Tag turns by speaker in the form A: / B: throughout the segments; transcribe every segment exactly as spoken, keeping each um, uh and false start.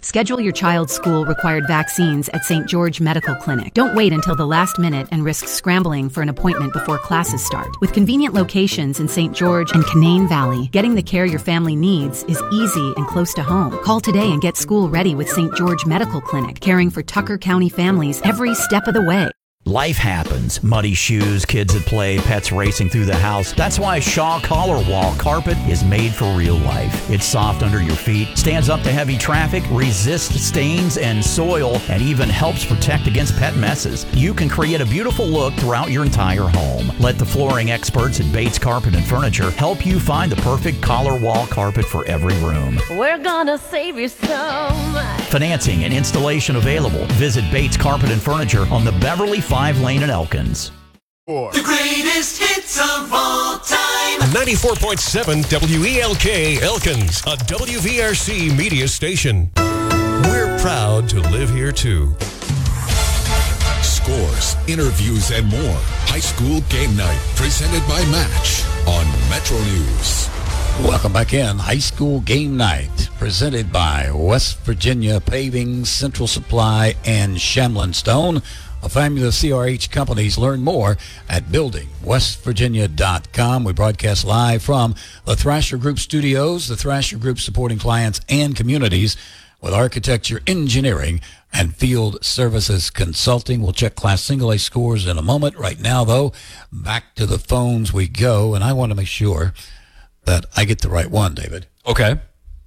A: Schedule your child's school-required vaccines at Saint George Medical Clinic. Don't wait until the last minute and risk scrambling for an appointment before classes start. With convenient locations in Saint George and Canaan Valley, getting the care your family needs is easy and close to home. Call today and get school ready with Saint George Medical Clinic, caring for Tucker County families every step of the way.
B: Life happens. Muddy shoes, kids at play, pets racing through the house. That's why Shaw Collar Wall Carpet is made for real life. It's soft under your feet, stands up to heavy traffic, resists stains and soil, and even helps protect against pet messes. You can create a beautiful look throughout your entire home. Let the flooring experts at Bates Carpet and Furniture help you find the perfect collar wall carpet for every room.
C: We're gonna save you so much.
B: Financing and installation available. Visit Bates Carpet and Furniture on the Beverly Five Lane in Elkins.
D: The greatest hits of all time.
E: ninety-four point seven W E L K Elkins, a W V R C media station. We're proud to live here too.
F: Scores, interviews, and more. High School Game Night, presented by Match on Metro News.
G: Welcome back in. High School Game Night, presented by West Virginia Paving, Central Supply, and Shamlin Stone. A family of C R H companies. Learn more at building west virginia dot com. We broadcast live from the Thrasher Group studios. The Thrasher Group supporting clients and communities with architecture, engineering, and field services consulting. We'll check Class Single A scores in a moment. Right now, though, back to the phones we go, and I want to make sure that I get the right one, David.
H: Okay.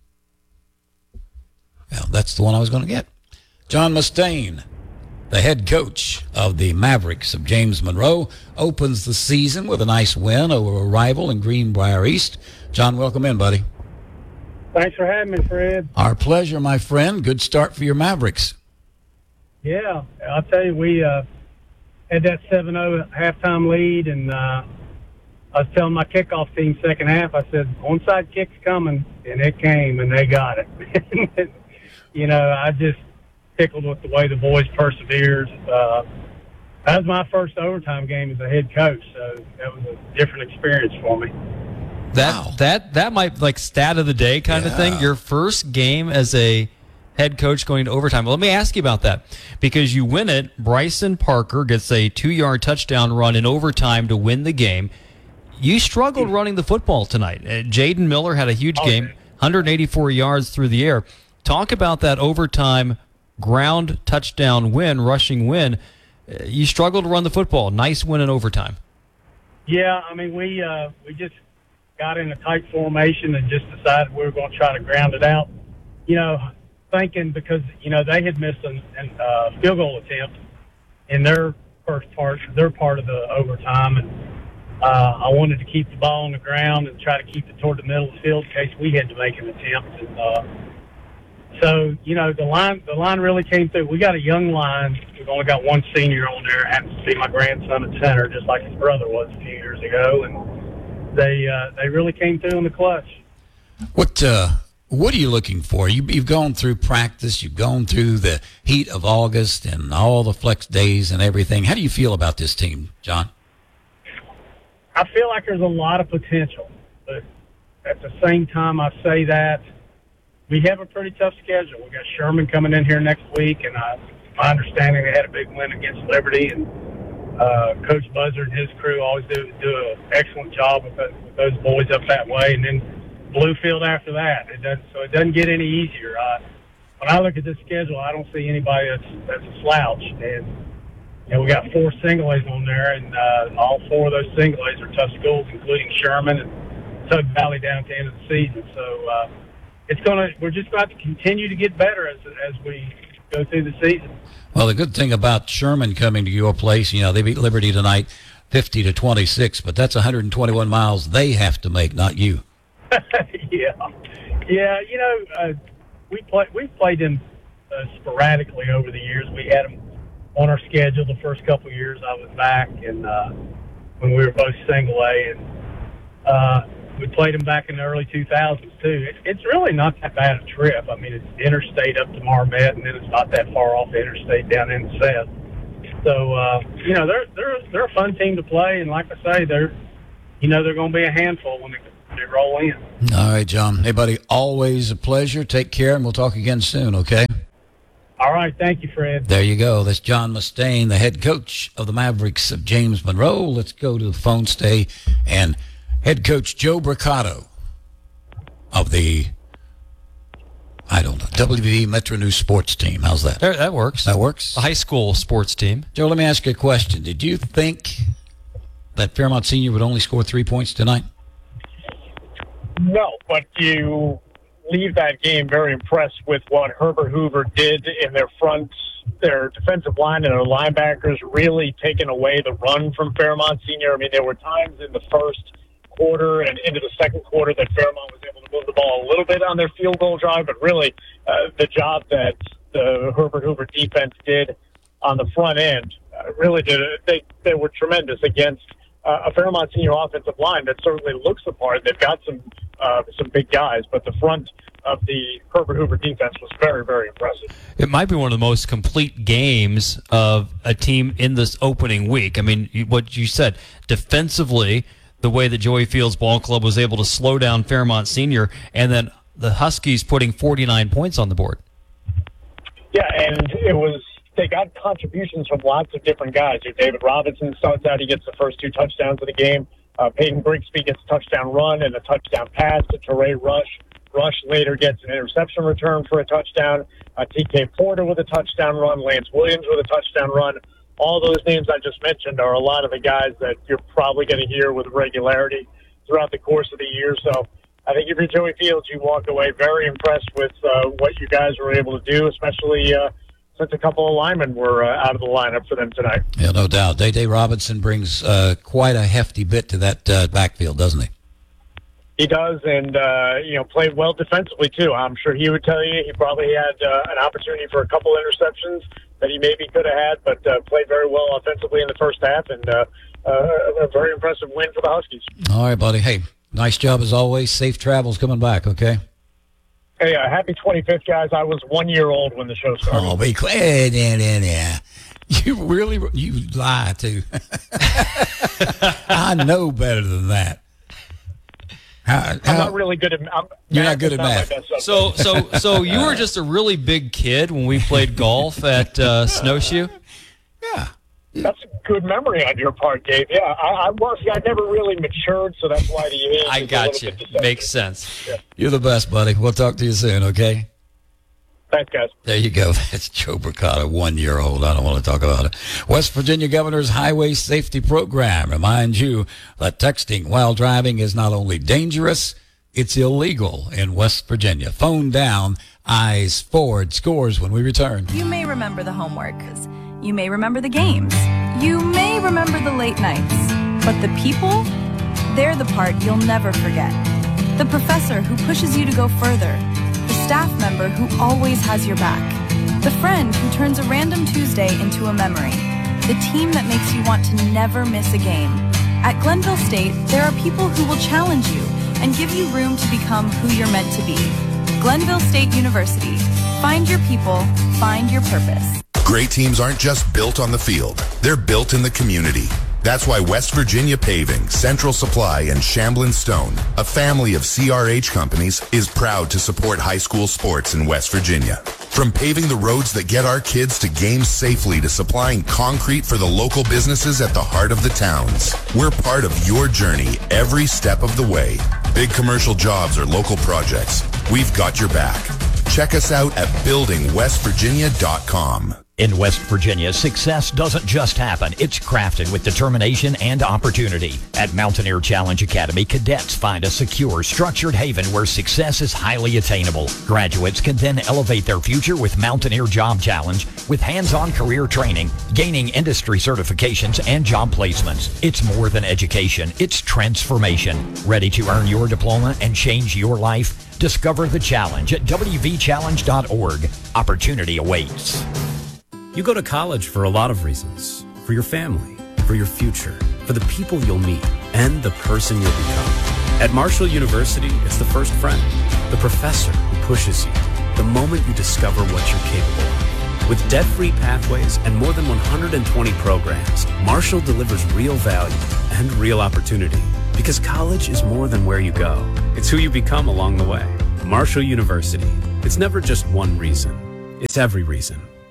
G: Well, that's the one I was going to get. John Mustaine, the head coach of the Mavericks of James Monroe, opens the season with a nice win over a rival in Greenbrier East. John, welcome in, buddy.
I: Thanks for having me, Fred.
G: Our pleasure, my friend. Good start for your Mavericks.
I: Yeah, I'll tell you, we uh, had that seven oh halftime lead, and uh, I was telling my kickoff team second half, I said, onside kick's coming, and it came, and they got it. You know, I just tickled with the way the boys persevered. Uh, that was my first overtime game as a head coach, so that was a different experience for me.
H: That
G: Wow.
H: that that might like stat of the day kind
G: Yeah.
H: of thing. Your first game as a head coach going to overtime. Well, let me ask you about that, because you win it. Bryson Parker gets a two-yard touchdown run in overtime to win the game. You struggled running the football tonight. Uh, Jaden Miller had a huge
I: Okay.
H: game, one hundred eighty-four yards through the air. Talk about that overtime ground touchdown win, rushing win. Uh, you struggled to run the football. Nice win in overtime.
I: Yeah, I mean, we uh, we just got in a tight formation and just decided we were going to try to ground it out. You know, thinking because, you know, they had missed a uh, field goal attempt in their first part, their part of the overtime, and uh, I wanted to keep the ball on the ground and try to keep it toward the middle of the field in case we had to make an attempt. And uh, so, you know, the line the line really came through. We got a young line. We've only got one senior on there. Happens to be my grandson at center, just like his brother was a few years ago. And they uh, they really came through in the clutch.
G: What uh, what are you looking for? You, you've gone through practice. You've gone through the heat of August and all the flex days and everything. How do you feel about this team, John?
I: I feel like there's a lot of potential, but at the same time I say that, we have a pretty tough schedule. We got Sherman coming in here next week, and uh, my understanding they had a big win against Liberty, and uh, Coach Buzzard and his crew always do do an excellent job with, the, with those boys up that way, and then Bluefield after that. It doesn't, so it doesn't get any easier. Uh, when I look at this schedule, I don't see anybody that's that's a slouch, and you know, we got four single A's on there, and uh, all four of those single A's are tough schools, including Sherman and Tug Valley down at the end of the season. So. Uh, It's gonna. We're just about to continue to get better as as we go through the season.
G: Well, the good thing about Sherman coming to your place, you know, they beat Liberty tonight, fifty to twenty-six, but that's one hundred twenty-one miles they have to make, not you.
I: yeah, yeah. You know, uh, we play. We've played them uh, sporadically over the years. We had them on our schedule the first couple of years I was back, and uh, when we were both single A, and. Uh, We played them back in the early two thousands, too. It, it's really not that bad a trip. I mean, it's interstate up to Marmet, and then it's not that far off the interstate down in the Seth. So, uh, you know, they're they're they're a fun team to play, and like I say, they're, you know, they're going to be a handful when they, they roll in.
G: All right, John. Hey, buddy, always a pleasure. Take care, and we'll talk again soon, okay?
I: All right. Thank you, Fred.
G: There you go. That's John Mustaine, the head coach of the Mavericks of James Monroe. Let's go to the phone stay and head coach Joe Bricado of the, I don't know, W V Metro News sports team. How's that?
H: There, that works.
G: That works?
H: The high school sports team.
G: Joe, let me ask you a question. Did you think that Fairmont Senior would only score three points tonight?
I: No, but you leave that game very impressed with what Herbert Hoover did in their front, their defensive line and their linebackers really taking away the run from Fairmont Senior. I mean, there were times in the first quarter and into the second quarter that Fairmont was able to move the ball a little bit on their field goal drive, but really uh, the job that the Herbert Hoover defense did on the front end uh, really did. They, they were tremendous against uh, a Fairmont Senior offensive line that certainly looks the part. They've got some uh, some big guys, but the front of the Herbert Hoover defense was very, very impressive.
H: It might be one of the most complete games of a team in this opening week. I mean, what you said, defensively, the way that Joey Fields Ball Club was able to slow down Fairmont Senior, and then the Huskies putting forty-nine points on the board.
I: Yeah, and it was they got contributions from lots of different guys. David Robinson starts out, he gets the first two touchdowns of the game. Uh, Peyton Grigsby gets a touchdown run and a touchdown pass to Teray Rush. Rush later gets an interception return for a touchdown. Uh, T K Porter with a touchdown run. Lance Williams with a touchdown run. All those names I just mentioned are a lot of the guys that you're probably going to hear with regularity throughout the course of the year. So I think if you're Joey Fields, you walk away very impressed with uh, what you guys were able to do, especially uh, since a couple of linemen were uh, out of the lineup for them tonight.
G: Yeah, no doubt. Day-Day Robinson brings uh, quite a hefty bit to that uh, backfield, doesn't he?
I: He does, and, uh, you know, played well defensively, too. I'm sure he would tell you he probably had uh, an opportunity for a couple interceptions that he maybe could have had, but uh, played very well offensively in the first half, and uh, uh, a very impressive win for the Huskies.
G: All right, buddy. Hey, nice job as always. Safe travels coming back, okay?
I: Hey, uh, happy twenty-fifth, guys. I was one year old when the show started.
G: Oh, be clear. Yeah, yeah, yeah. You really, you lie, too. I know better than that. How, how,
I: I'm not really good at I'm,
G: You're
I: math
G: not good
I: is
G: at
I: not
G: math.
I: my best subject.
H: So, so, so you were just a really big kid when we played golf at uh, Snowshoe?
G: Yeah.
I: That's a good memory on your part, Dave. Yeah, I, I was. I never really matured, so that's why the age
H: I
I: is
H: got
I: a
H: you.
I: little bit deceptive.
H: Makes sense.
I: Yeah.
G: You're the best, buddy. We'll talk to you soon, okay?
I: Thanks, guys.
G: There you go. That's Joe Bricado, one-year-old. I don't want to talk about it. West Virginia Governor's Highway Safety Program reminds you that texting while driving is not only dangerous, it's illegal in West Virginia. Phone down. Eyes forward. Scores when we return.
J: You may remember the homework. You may remember the games. You may remember the late nights. But the people, they're the part you'll never forget. The professor who pushes you to go further. The staff member who always has your back. The friend who turns a random Tuesday into a memory. The team that makes you want to never miss a game. At Glenville State, there are people who will challenge you and give you room to become who you're meant to be. Glenville State University. Find your people, find your purpose.
K: Great teams aren't just built on the field. They're built in the community. That's why West Virginia Paving, Central Supply, and Shamblin Stone, a family of C R H companies, is proud to support high school sports in West Virginia. From paving the roads that get our kids to games safely to supplying concrete for the local businesses at the heart of the towns, we're part of your journey every step of the way. Big commercial jobs or local projects, we've got your back. Check us out at building west virginia dot com.
B: In West Virginia, success doesn't just happen. It's crafted with determination and opportunity. At Mountaineer Challenge Academy, cadets find a secure, structured haven where success is highly attainable. Graduates can then elevate their future with Mountaineer Job Challenge with hands-on career training, gaining industry certifications, and job placements. It's more than education. It's transformation. Ready to earn your diploma and change your life? Discover the challenge at w v challenge dot org. Opportunity awaits.
L: You go to college for a lot of reasons. For your family, for your future, for the people you'll meet, and the person you'll become. At Marshall University, it's the first friend, the professor who pushes you, the moment you discover what you're capable of. With debt-free pathways and more than one hundred twenty programs, Marshall delivers real value and real opportunity. Because college is more than where you go. It's who you become along the way. Marshall University. It's never just one reason. It's every reason.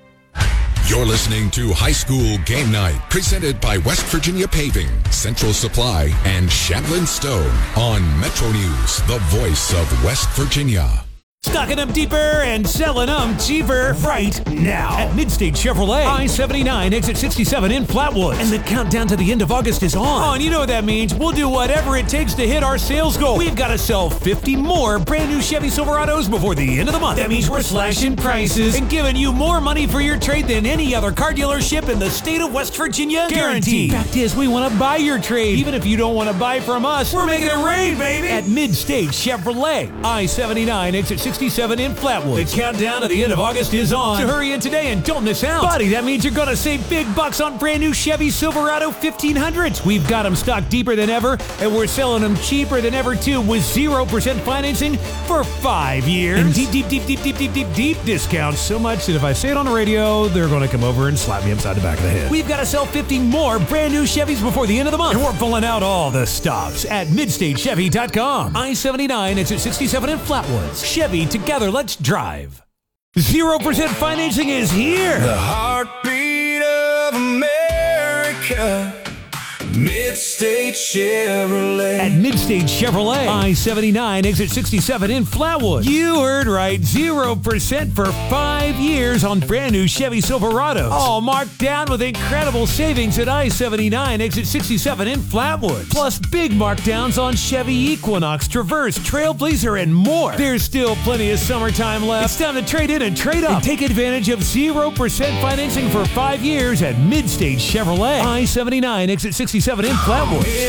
F: You're listening to High School Game Night, presented by West Virginia Paving, Central Supply, and Shamblin Stone on Metro News, the voice of West Virginia.
M: Stocking them deeper and selling them cheaper right now at Midstate Chevrolet, I seventy-nine, exit sixty-seven in Flatwoods. And the countdown to the end of August is on. Oh, and you know what that means. We'll do whatever it takes to hit our sales goal. We've got to sell fifty more brand new Chevy Silverados before the end of the month. That means we're slashing prices and giving you more money for your trade than any other car dealership in the state of West Virginia. Guaranteed. Fact is, we want to buy your trade. Even if you don't want to buy from us, we're making it rain, baby. At Midstate Chevrolet, I seventy-nine, exit sixty-seven in Flatwood. The countdown to the end of August is on. So hurry in today and don't miss out. Buddy, that means you're going to save big bucks on brand new Chevy Silverado fifteen hundreds. We've got them stocked deeper than ever, and we're selling them cheaper than ever, too, with zero percent financing for five years. And deep, deep, deep, deep, deep, deep, deep, deep discounts. So much that if I say it on the radio, they're going to come over and slap me upside the back of the head. We've got to sell fifty more brand new Chevys before the end of the month. And we're pulling out all the stops at midstate chevy dot com. I seventy-nine, exit sixty-seven in Flatwoods. Chevy, together, let's drive. Zero percent financing is here.
N: The heartbeat of America. Midstate Chevrolet.
M: At Midstate Chevrolet, I seventy-nine, exit sixty-seven in Flatwood. You heard right, zero percent for five years on brand new Chevy Silverados. All marked down with incredible savings at I seventy-nine, exit sixty-seven in Flatwood. Plus big markdowns on Chevy Equinox, Traverse, Trailblazer, and more. There's still plenty of summertime left. It's time to trade in and trade up. And take advantage of zero percent financing for five years at Midstate Chevrolet. I seventy-nine, exit sixty-seven in Flatwood.